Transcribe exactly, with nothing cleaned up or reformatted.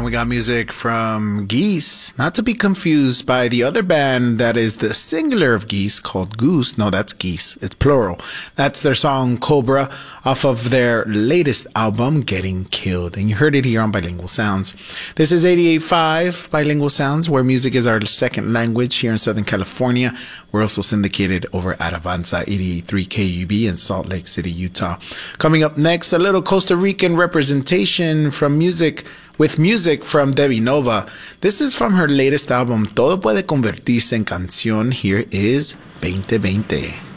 we got music from Geese, not to be confused by the other band that is the singular of Geese called Goose. No, that's Geese. It's plural. That's their song Cobra off of their latest album, Getting Killed. And you heard it here on Bilingual Sounds. This is eighty-eight point five Bilingual Sounds, where music is our second language here in Southern California. We're also syndicated over at Avanza eighty-eight point three K U B in Salt Lake City, Utah. Coming up next, a little Costa Rican representation from music with music from Debbie Nova. This is from her latest album, Todo Puede Convertirse en Canción. Here is twenty twenty.